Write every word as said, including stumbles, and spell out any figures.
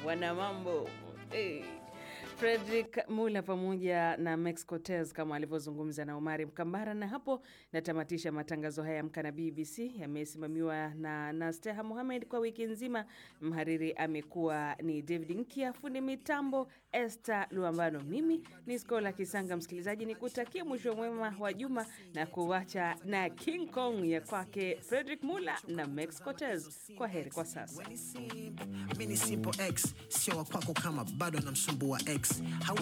wana mambo. Hey. Frederick Mula pamoja na Max Cortez kama alivyozungumza na Omari Mkambara, na hapo natamatisha matangazo haya Amka na B B C. Yamesimamiwa na Nasteha Mohamed kwa wiki nzima. Mhariri amekuwa ni David Nkia, fundi mitambo Esther Luambano. Mimi ni Skola Kisanga. Msikilizaji, nikutakia mwisho mwema wa juma na kuacha na King Kong ya kwake Frederick Mula na Max Cortez. Kwa heri kwa sasa. Mini simple X sio wa kwako kama bado namsumbua X.